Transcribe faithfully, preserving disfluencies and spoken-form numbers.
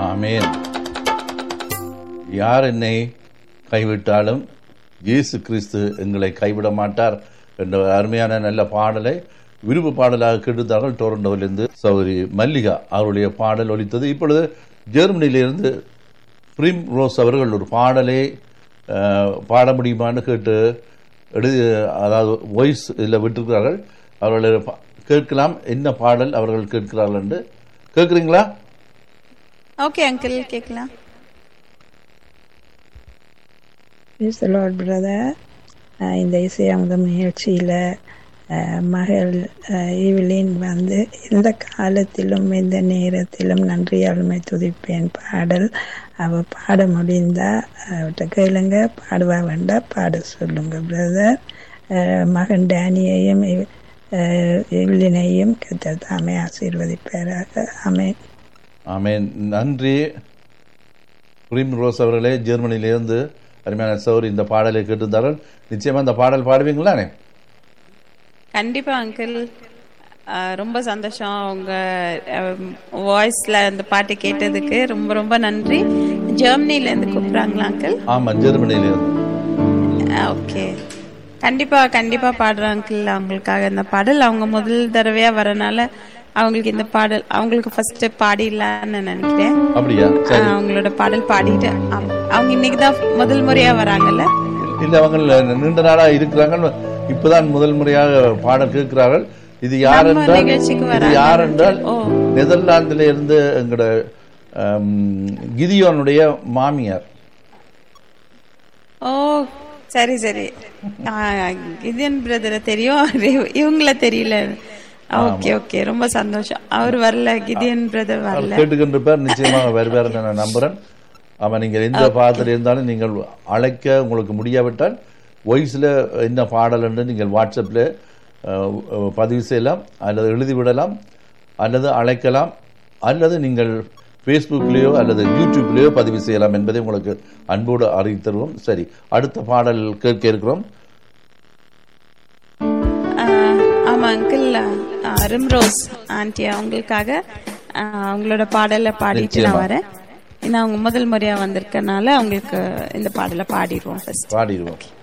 ஆமென். யார் என்னை கைவிட்டாலும் இயேசு கிறிஸ்து எங்களை கைவிட மாட்டார் என்ற அருமையான நல்ல பாடலை விருப்பு பாடலாக கேட்டுத்தார்கள். டொரண்டோவிலிருந்து சௌரி மல்லிகா அவருடைய பாடல் ஒலித்தது. இப்பொழுது ஜெர்மனியிலிருந்து பிரிம் ரோஸ் அவர்கள் ஒரு பாடலை பாட முடியுமான்னு கேட்டு எழுதி, அதாவது வாய்ஸ் இதில் விட்டிருக்கிறார்கள். அவர்கள் கேட்கலாம் என்ன பாடல் அவர்கள் கேட்கிறார்கள் என்று. கேட்குறீங்களா? ஓகே அங்கிள், கேட்கலாம். Praise the Lord, brother. இந்த இசை அமுதம் நிகழ்ச்சியில் மகள் ஈவிலின் வந்து எந்த காலத்திலும் எந்த நேரத்திலும் நன்றியாளுமை துதிப்பேன் பாடல் அவ பாட முடிந்தா அவட்ட கேளுங்க, பாடுவா வேண்டா பாட சொல்லுங்க பிரதர். மகன் டேனியையும் ஈவிலினையும் கர்த்தர் தாமே ஆசீர்வதிப்பாராக. ஆமென். ஆமென். நன்றி பிரிம் ரோஸ் அவர்களே, ஜெர்மனியிலிருந்து அருமையான சௌரி இந்த பாடலை கேட்டிருந்தார்கள். நிச்சயமா இந்த பாடல் பாடுவீங்களானே? கண்டிப்பா அங்கிள், ரொம்ப சந்தோஷம் உங்க வாய்ஸ்ல அந்த பாட்டு கேட்டதுக்கு ரொம்ப ரொம்ப நன்றி. ஜெர்மனில இருந்து கூப்பிடுறாங்களா அங்கிள்? ஆமா, ஜெர்மனில இருந்து. ஓகே, கண்டிப்பா கண்டிப்பா பாடுறேன் அங்கிள் அவங்களுக்காக இந்த பாடல். அவங்க முதல் தடவையா வரனால அவங்களுக்கு இந்த பாடல் அவங்களுக்கு ஃபர்ஸ்ட் பாடிடலான்னு நினைக்கிறேன். அப்படியா? அவங்களோட பாடல் பாடிட்டு அவங்க இன்னைக்குதான் முதல் முறையா வராங்கல்ல? இல்ல, அவங்க நீண்ட நாளா இருக்கிறாங்க, இப்பதான் முதல் முறையாக பாடல் கேட்கிறார்கள். இது யார் என்றால் இது யார் என்றால் நெதர்லாந்தில இருந்து எங்களோட கிதியோனுடைய மாமியார். ஓ சரி சரி, கிதியோன் பிரதரை தெரியும், இவங்கள தெரியல. ஓகே ஓகே, ரொம்ப சந்தோஷம். அவர் வரல, கிதியோன் பிரதர் வரல. கேட்டுக்கின்றிருப்பார், நிச்சயமாக வருவார் நான் நம்புறேன். ஆமா, நீங்கள் எந்த பாடத்தில் இருந்தாலும் நீங்கள் அழைக்க உங்களுக்கு முடியாவிட்டால் வாய்ஸில் என்ன பாடல் என்று நீங்கள் வாட்ஸ்அப்பில் பதிவு செய்யலாம், அல்லது எழுதிவிடலாம், அல்லது அழைக்கலாம், அல்லது நீங்கள் ஃபேஸ்புக்லேயோ அல்லது யூடியூப்லேயோ பதிவு செய்யலாம் என்பதை உங்களுக்கு அன்போடு அறிவித்தருவோம். சரி, அடுத்த பாடல் கேட்க இருக்கிறோம். ஆமா அங்கிள், ரிம்ரோஸ் ஆண்டி அவங்களுக்காக அவங்களோட பாடலை பாடிட்டு நான் வரேன். ஏன்னா அவங்க முதல் முறையா வந்திருக்கனால அவங்களுக்கு இந்த பாடலை பாடிடுவோம். பாடிடுவோம்.